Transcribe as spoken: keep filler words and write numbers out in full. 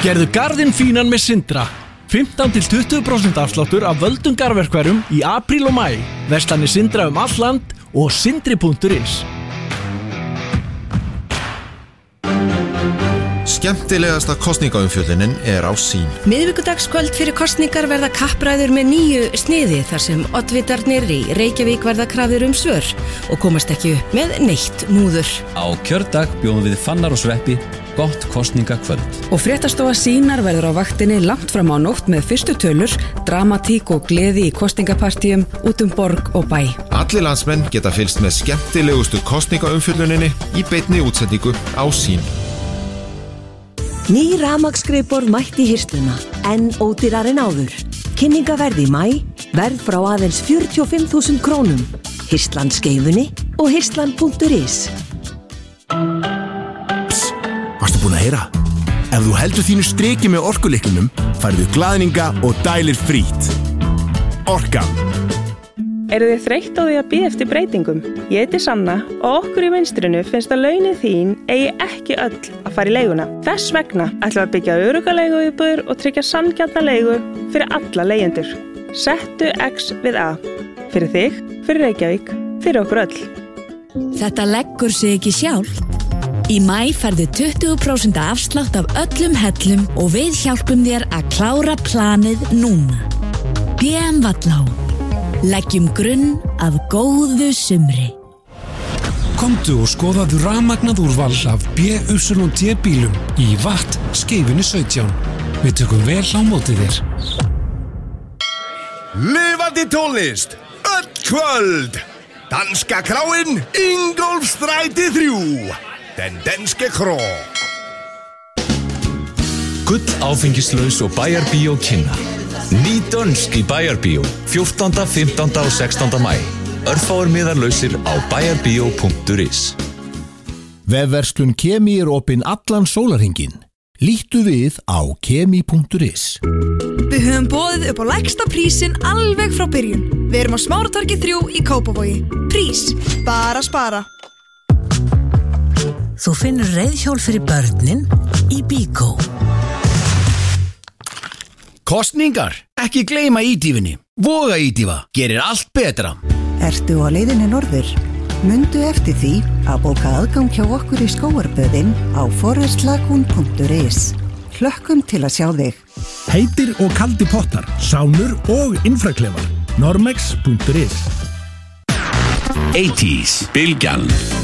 Gerðu garðinn fínan með Sindra. fimmtán til tuttugu prósent afsláttur af völdum garðverkfærum í apríl og maí. Verslanir Sindra um all land og sindri punktur is. Skemmtilegasta kosningaumfjöllunin er á Sýn. Miðvikudagskvöld fyrir kosningar verða kappræður með nýju sniði þar sem oddvitarnir í Reykjavík verða krafðir um svör og komast ekki upp með neitt múður. Á kjördag bjóðum við Fannar og Sveppi gott kosningakvöld. Og fréttastofa Sýnar verður á vaktinni langt fram á nótt með fyrstu tölur, dramatík og gleði í kosningapartíum út um borg og bæ. Allir landsmenn geta fylgst með skemmtilegustu kosningaumfjölluninni í beinni útsendingu á Sýn. Ný rafmagnsgreiðborð mætti í hirsluna, en ódýrar en áður. Kynningaverð í maí, verð frá aðeins fjörutíu og fimm þúsund krónum. Hirslan Skeifunni og hirslan punktur is. Pss, varstu búin að heyra? Ef þú heldur þínu striki með orkulyklunum, færðu glaðninga og dælir frítt. Orka. Eru þið þreytt á því að bíða eftir breytingum? Ég heiti Sanna og okkur í Vinstrinu finnst að launin þín eigi ekki öll að fara í leiguna. Þess vegna ætlum við að byggja örugga leiguíbúðir og tryggja sanngjarna leigu fyrir alla leigjendur. Settu X við A. Fyrir þig, fyrir Reykjavík, fyrir okkur öll. Þetta leggur sig ekki sjálf. Í maí færðu tuttugu prósent afslátt af öllum hellum og við hjálpum þér að klára planið núna. B M Vallá. Leggjum grunn að góðu sumri. Komdu og skoðaðu rafmagnað úrval af B Y D bílum í Vatt Skeifunni sautján. Við tökum vel á móti þér. Lifandi tónlist, öll kvöld. Danska kráin, Ingólfsstræti þrjú. Den danske kró. Gull áfengislaus og bæjarbíó kynna. Ný dönsk í Bæjarbíó, fjórtánda, fimmtánda og sextánda maí. Örfáir miðar lausir á bæjarbíó punktur is. Vefverslun Kemi er opinn allan sólarhringinn. Líttu við á kemi punktur is. Við höfum boðið upp á lægsta prísinn alveg frá byrjun. Við erum á Smáratorgi þrjú í Kópavogi. Prís, bara spara. Þú finnur reiðhjól fyrir börnin í Bíkó. Kosningar, ekki gleyma ídífinni. Voga ídífa, gerir allt betra. Ertu á leiðinni norður? Mundu eftir því að bóka aðgang hjá okkur í skógarböðin á forestlagoon punktur is. Hlökkum til að sjá þig. Heitir og kaldi pottar, sánur og infraklefar. normex punktur is. áttatíu, Bylgjan.